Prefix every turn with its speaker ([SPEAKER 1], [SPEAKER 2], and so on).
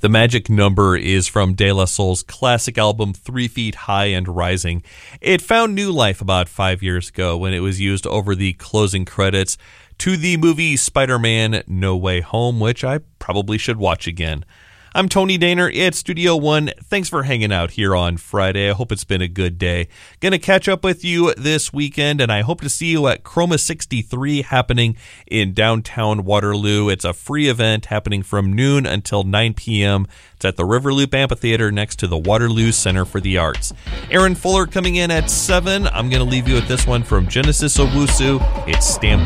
[SPEAKER 1] The Magic Number is from De La Soul's classic album 3 Feet High and Rising. It found new life about 5 years ago when it was used over the closing credits to the movie Spider-Man No Way Home, which I probably should watch again. I'm Tony Daner at Studio One. Thanks for hanging out here on Friday. I hope it's been a good day. Gonna catch up with you this weekend, and I hope to see you at Chroma 63 happening in downtown Waterloo. It's a free event happening from noon until 9 p.m. It's at the Riverloop Amphitheater next to the Waterloo Center for the Arts. Aaron Fuller coming in at 7. I'm gonna leave you with this one from Genesis Owusu. It's Stampede.